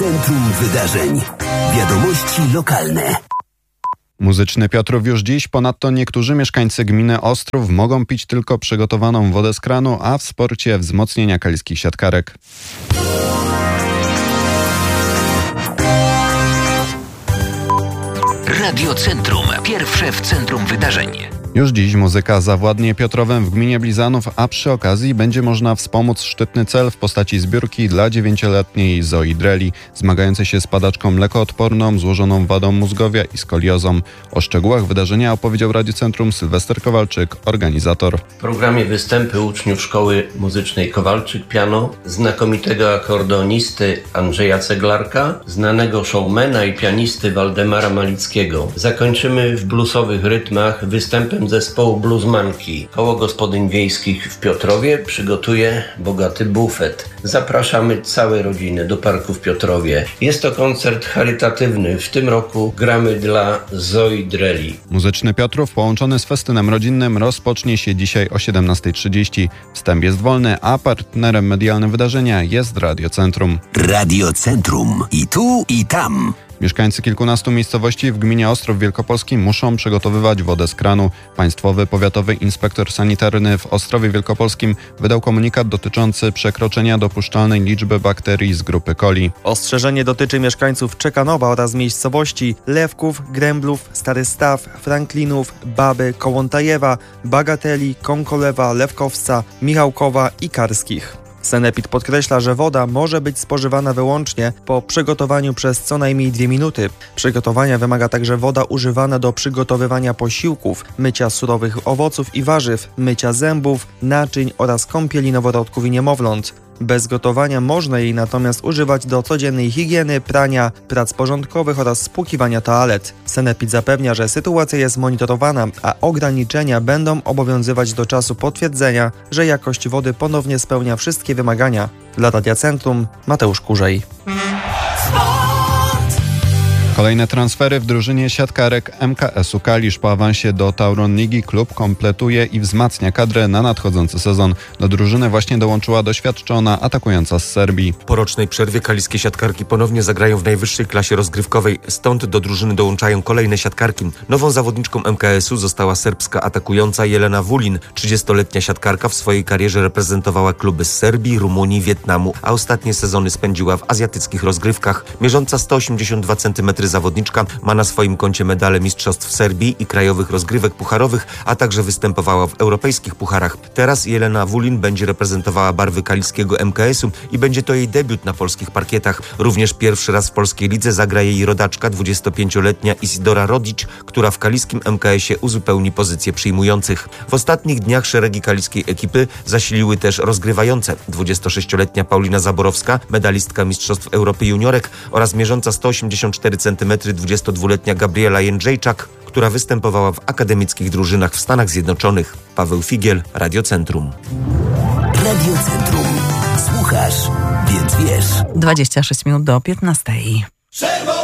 Centrum Wydarzeń. Wiadomości lokalne. Muzyczny Piotrów już dziś, ponadto niektórzy mieszkańcy gminy Ostrów mogą pić tylko przygotowaną wodę z kranu, a w sporcie wzmocnienia kaliskich siatkarek. Radio Centrum. Pierwsze w centrum wydarzeń. Już dziś muzyka zawładnie Piotrowem w gminie Blizanów, a przy okazji będzie można wspomóc szczytny cel w postaci zbiórki dla 9-letniej Zoi Dreli, zmagającej się z padaczką mlekoodporną, złożoną wadą mózgowia i skoliozą. O szczegółach wydarzenia opowiedział Radio Centrum Sylwester Kowalczyk, organizator. W programie występy uczniów Szkoły Muzycznej Kowalczyk Piano, znakomitego akordeonisty Andrzeja Ceglarka, znanego showmana i pianisty Waldemara Malickiego. Zakończymy w bluesowych rytmach występem zespołu Bluesmanki. Koło Gospodyń Wiejskich w Piotrowie przygotuje bogaty bufet. Zapraszamy całe rodziny do parku w Piotrowie. Jest to koncert charytatywny. W tym roku gramy dla Zoi Dreli. Muzyczny Piotrów połączony z festynem rodzinnym rozpocznie się dzisiaj o 17:30. Wstęp jest wolny, a partnerem medialnym wydarzenia jest Radio Centrum. Radio Centrum. I tu, i tam. Mieszkańcy kilkunastu miejscowości w gminie Ostrów Wielkopolski muszą przygotowywać wodę z kranu. Państwowy Powiatowy Inspektor Sanitarny w Ostrowie Wielkopolskim wydał komunikat dotyczący przekroczenia dopuszczalnej liczby bakterii z grupy coli. Ostrzeżenie dotyczy mieszkańców Czekanowa oraz miejscowości Lewków, Gręblów, Stary Staw, Franklinów, Baby, Kołątajewa, Bagateli, Konkolewa, Lewkowca, Michałkowa i Karskich. Sanepid podkreśla, że woda może być spożywana wyłącznie po przygotowaniu przez co najmniej 2 minuty. Przygotowania wymaga także woda używana do przygotowywania posiłków, mycia surowych owoców i warzyw, mycia zębów, naczyń oraz kąpieli noworodków i niemowląt. Bez gotowania można jej natomiast używać do codziennej higieny, prania, prac porządkowych oraz spłukiwania toalet. Sanepid zapewnia, że sytuacja jest monitorowana, a ograniczenia będą obowiązywać do czasu potwierdzenia, że jakość wody ponownie spełnia wszystkie wymagania. Dla Radia Centrum Mateusz Kurzej. Kolejne transfery w drużynie siatkarek MKS-u Kalisz. Po awansie do Tauron Ligi klub kompletuje i wzmacnia kadrę na nadchodzący sezon. Do drużyny właśnie dołączyła doświadczona atakująca z Serbii. Po rocznej przerwie kaliskie siatkarki ponownie zagrają w najwyższej klasie rozgrywkowej, stąd do drużyny dołączają kolejne siatkarki. Nową zawodniczką MKS-u została serbska atakująca Jelena Vulin. 30-letnia siatkarka w swojej karierze reprezentowała kluby z Serbii, Rumunii, Wietnamu, a ostatnie sezony spędziła w azjatyckich rozgrywkach. Mierząca 182 cm zawodniczka ma na swoim koncie medale mistrzostw Serbii i krajowych rozgrywek pucharowych, a także występowała w europejskich pucharach. Teraz Jelena Vulin będzie reprezentowała barwy kaliskiego MKS-u i będzie to jej debiut na polskich parkietach. Również pierwszy raz w polskiej lidze zagra jej rodaczka, 25-letnia Isidora Rodić, która w kaliskim MKS-ie uzupełni pozycję przyjmujących. W ostatnich dniach szeregi kaliskiej ekipy zasiliły też rozgrywające. 26-letnia Paulina Zaborowska, medalistka mistrzostw Europy juniorek oraz mierząca 184 cm 22-letnia Gabriela Jędrzejczak, która występowała w akademickich drużynach w Stanach Zjednoczonych. Paweł Figiel, Radio Centrum. Radio Centrum. Słuchasz, więc wiesz. 26 minut do 15.